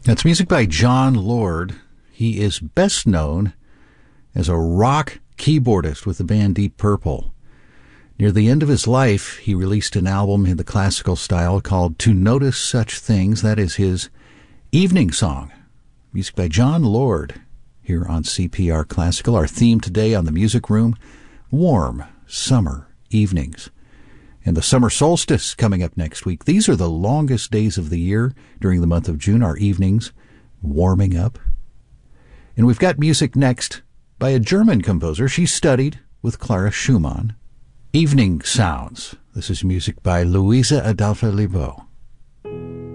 That's music by Jon Lord. He is best known as a rock keyboardist with the band Deep Purple. Near the end of his life, he released an album in the classical style called To Notice Such Things. That is his evening song. Music by Jon Lord here on CPR Classical. Our theme today on the Music Room, warm summer evenings. And the summer solstice coming up next week. These are the longest days of the year during the month of June, our evenings warming up. And we've got music next by a German composer. She studied with Clara Schumann. Evening Sounds. This is music by Louisa Adolphe Liebeau.